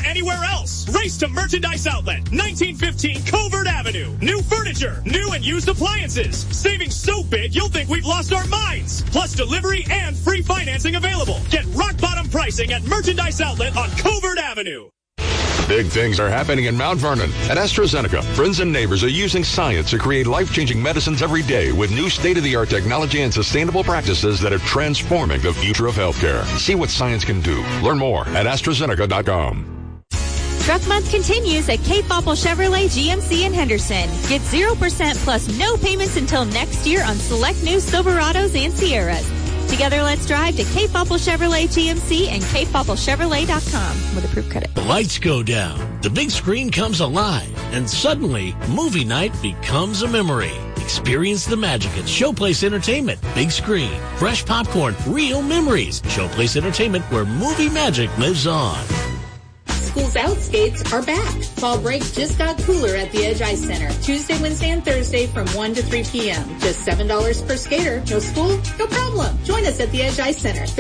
anywhere else. Race to Merchandise Outlet, 1915 Covert Avenue. New furniture, new and used appliances. Savings so big you'll think we've lost our minds. Plus delivery and free financing available. Get rock bottom pricing at Merchandise Outlet on Covert Avenue. Big things are happening in Mount Vernon. At AstraZeneca, friends and neighbors are using science to create life-changing medicines every day with new state-of-the-art technology and sustainable practices that are transforming the future of healthcare. See what science can do. Learn more at AstraZeneca.com. Truck Month continues at Cape Opel Chevrolet GMC in Henderson. Get 0% plus no payments until next year on select new Silverados and Sierras. Together, let's drive to Cape Opel Chevrolet GMC and CapeOpelChevrolet.com with approved credit. The lights go down, the big screen comes alive, and suddenly, movie night becomes a memory. Experience the magic at Showplace Entertainment. Big screen, fresh popcorn, real memories. Showplace Entertainment, where movie magic lives on. Schools Out skates are back. Fall break just got cooler at the Edge Ice Center. Tuesday, Wednesday, and Thursday from 1 to 3 p.m. Just $7 per skater. No school? No problem. Join us at the Edge Ice Center. The